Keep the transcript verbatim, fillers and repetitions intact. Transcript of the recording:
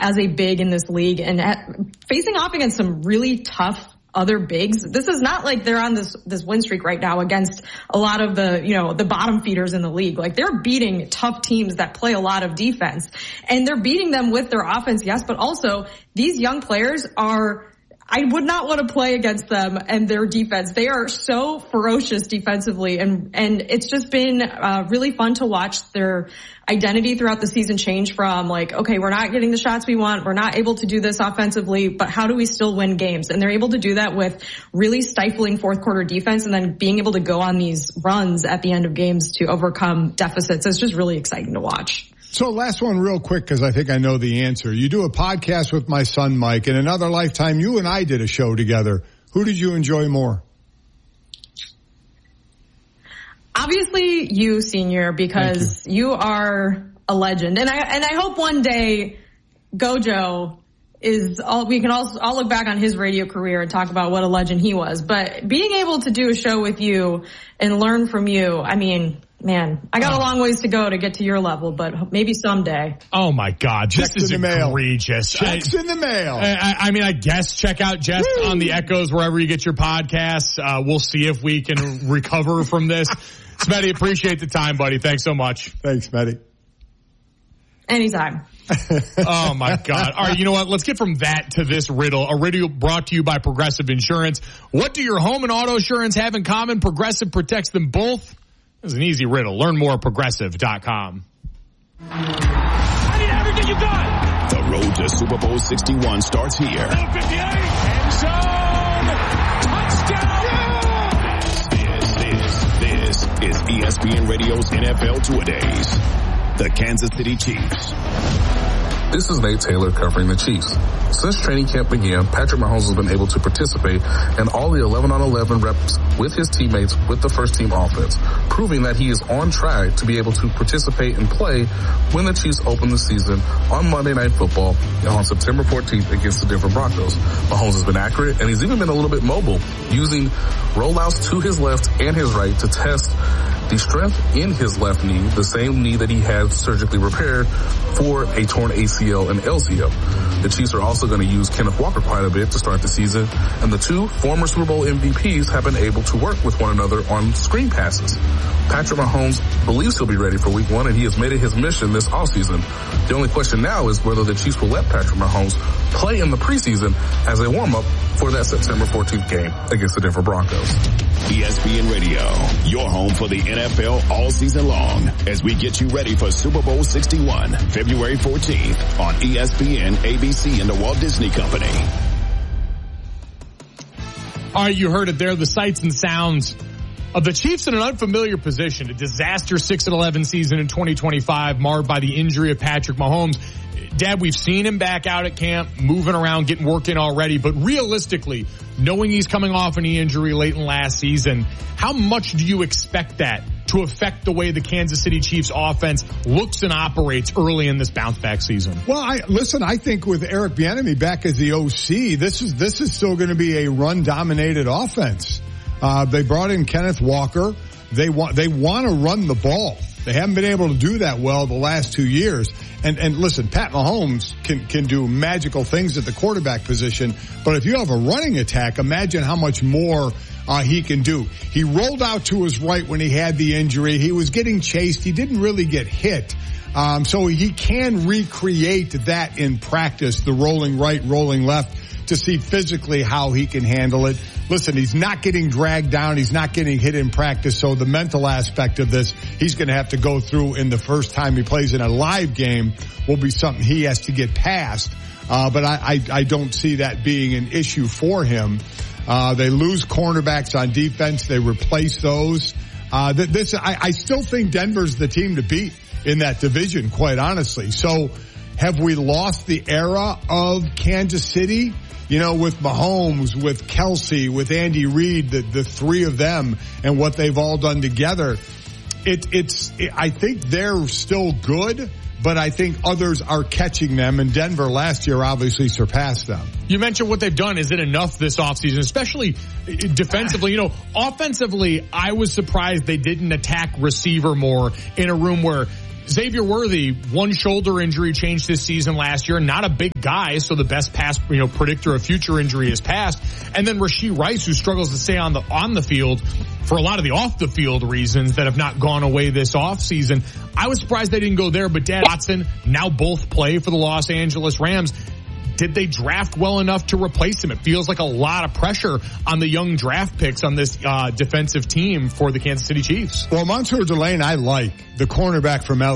as a big in this league and at, facing off against some really tough other bigs. This is not like they're on this, this win streak right now against a lot of the, you know, the bottom feeders in the league. Like they're beating tough teams that play a lot of defense and they're beating them with their offense. Yes, but also these young players are, I would not want to play against them and their defense. They are so ferocious defensively, and and it's just been uh, really fun to watch their identity throughout the season change from like, okay, we're not getting the shots we want, we're not able to do this offensively, but how do we still win games? And they're able to do that with really stifling fourth quarter defense and then being able to go on these runs at the end of games to overcome deficits. It's just really exciting to watch. So last one real quick, because I think I know the answer. You do a podcast with my son, Mike. In another lifetime, you and I did a show together. Who did you enjoy more? Obviously you, Senior, because you. you are a legend. And I, and I hope one day Gojo is all, we can also, I'll look back on his radio career and talk about what a legend he was. But being able to do a show with you and learn from you, I mean, man, I got a long ways to go to get to your level, but maybe someday. Oh my God, Checks this is egregious. Checks I, in the mail. I, I mean, I guess check out Jess Woo! on the Echoes wherever you get your podcasts. Uh, we'll see if we can recover from this. Smetty, appreciate the time, buddy. Thanks so much. Thanks, Smetty. Anytime. Oh my God. All right, you know what? Let's get from that to this riddle. A riddle brought to you by Progressive Insurance. What do your home and auto insurance have in common? Progressive protects them both. This is an easy riddle. Learn more at progressive dot com. I need everything you got. The road to Super Bowl sixty-one starts here. fifty-eight, end zone, touchdown. This, this, this is E S P N Radio's N F L Two-A-Days. The Kansas City Chiefs. This is Nate Taylor covering the Chiefs. Since training camp began, Patrick Mahomes has been able to participate in all the eleven on eleven reps with his teammates with the first team offense, proving that he is on track to be able to participate and play when the Chiefs open the season on Monday Night Football on September fourteenth against the Denver Broncos. Mahomes has been accurate, and he's even been a little bit mobile, using rollouts to his left and his right to test the strength in his left knee, the same knee that he had surgically repaired for a torn A C L and L C L. The Chiefs are also going to use Kenneth Walker quite a bit to start the season, and the two former Super Bowl M V Ps have been able to work with one another on screen passes. Patrick Mahomes believes he'll be ready for week one, and he has made it his mission this offseason. The only question now is whether the Chiefs will let Patrick Mahomes play in the preseason as a warm-up for that September fourteenth game against the Denver Broncos. E S P N Radio, your home for the N F L all season long, as we get you ready for Super Bowl sixty-one, February fourteenth on E S P N, A B C, and the Walt Disney Company. All right, you heard it there. The sights and sounds of the Chiefs in an unfamiliar position. A disaster six and eleven season in twenty twenty-five, marred by the injury of Patrick Mahomes. Dad, we've seen him back out at camp, moving around, getting work in already. But realistically, knowing he's coming off an knee injury late in last season, how much do you expect that to affect the way the Kansas City Chiefs offense looks and operates early in this bounce back season? Well, I, listen, I think with Eric Bieniemy back as the O C, this is, this is still going to be a run dominated offense. Uh, they brought in Kenneth Walker. They want, they want to run the ball. They haven't been able to do that well the last two years. And, and listen, Pat Mahomes can, can do magical things at the quarterback position. But if you have a running attack, imagine how much more uh, he can do. He rolled out to his right when he had the injury. He was getting chased. He didn't really get hit. Um, so he can recreate that in practice, the rolling right, rolling left, to see physically how he can handle it. Listen, he's not getting dragged down. He's not getting hit in practice. So the mental aspect of this, he's going to have to go through in the first time he plays in a live game, will be something he has to get past. Uh, but I, I, I don't see that being an issue for him. Uh, they lose cornerbacks on defense. They replace those. Uh, th- this, I, I still think Denver's the team to beat in that division, quite honestly. So have we lost the era of Kansas City? You know, with Mahomes, with Kelsey, with Andy Reid, the, the three of them and what they've all done together. It, it's, it, I think they're still good, but I think others are catching them, and Denver last year obviously surpassed them. You mentioned what they've done. Is it enough this offseason, especially defensively? You know, offensively, I was surprised they didn't attack receiver more in a room where Xavier Worthy, one shoulder injury changed this season last year. Not a big guy, so the best past, you know, predictor of future injury is past. And then Rashee Rice, who struggles to stay on the on the field for a lot of the off the field reasons that have not gone away this offseason. I was surprised they didn't go there, but Dad Watson now both play for the Los Angeles Rams. Did they draft well enough to replace him? It feels like a lot of pressure on the young draft picks on this uh defensive team for the Kansas City Chiefs. Well, Mansour Delane, I like the cornerback from L A.